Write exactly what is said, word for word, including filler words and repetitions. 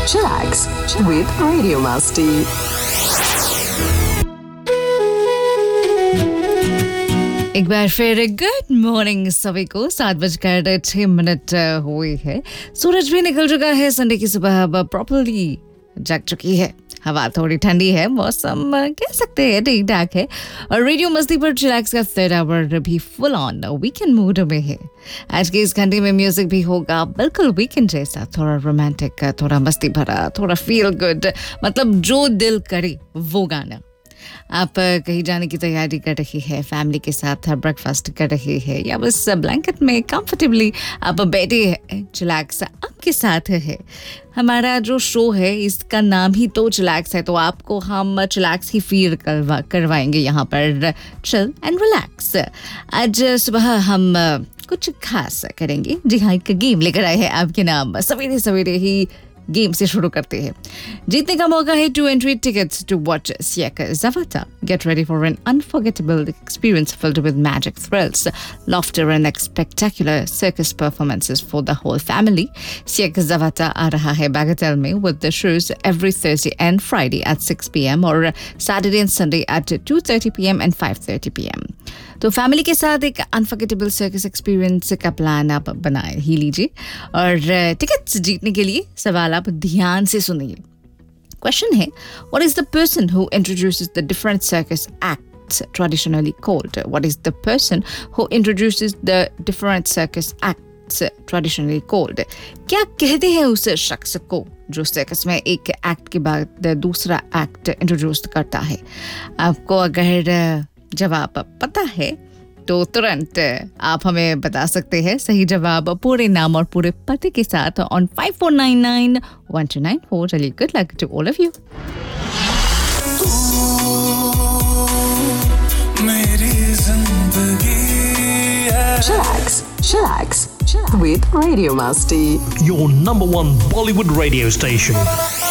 Chillax with Radio Masti. एक बार फिर good morning सभी को। सात बजकर छः मिनट हुए हैं। सूरज भी निकल चुका है। संडे की सुबह अब प्रॉपर्ली जग चुकी है। हवा थोड़ी ठंडी है। मौसम कह सकते हैं ठीक ठाक है। और रेडियो मस्ती पर चिलैक्स का थर्ड आवर भी फुल ऑन वीकेंड मूड में है। आज के इस घंटे में म्यूजिक भी होगा बिल्कुल वीकेंड जैसा, थोड़ा रोमांटिक, थोड़ा मस्ती भरा, थोड़ा फील गुड, मतलब जो दिल करे वो गाना। आप कहीं जाने की तैयारी कर रही है, फैमिली के साथ ब्रेकफास्ट कर रही है, या बस ब्लैंकेट में कंफर्टेबली आप बैठे हैं, चिलैक्स आपके साथ है। हमारा जो शो है इसका नाम ही तो चिलैक्स है, तो आपको हम चिलैक्स ही फील करवा करवाएंगे यहाँ पर, चिल एंड रिलैक्स। आज सुबह हम कुछ खास करेंगे। जी हाँ, एक गेम लेकर आए हैं आपके नाम। सवेरे सवेरे ही गेम से शुरू करते हैं। जीतने का मौका है to entry tickets to watch Siek Zavata. Get ready for an unforgettable experience filled with magic thrills, laughter and spectacular circus performances for the whole family. Siek Zavata आ रहा है बागातेल में with the shows every Thursday and Friday at six p.m. और Saturday and Sunday at two thirty p.m. and five thirty p.m. तो family के साथ एक unforgettable circus experience का plan आप बनाए ही लीजिए। और टिकट्स जीतने के लिए सवाल आप ध्यान से सुनिए। क्वेश्चन है, what is the person who introduces the different circus acts traditionally called? What is the person who introduces the different circus acts traditionally called? क्या कहते हैं उस शख्स को जो सर्कस में एक एक्ट के बाद दूसरा एक्ट इंट्रोड्यूस करता है? आपको अगर जवाब पता है तो तुरंत आप हमें बता सकते हैं सही जवाब पूरे नाम और पूरे पते के साथ on five four nine nine one two nine four. चलिए, good luck to all of you. Chillax, Chillax with Radio Masti. Your number one Bollywood radio station.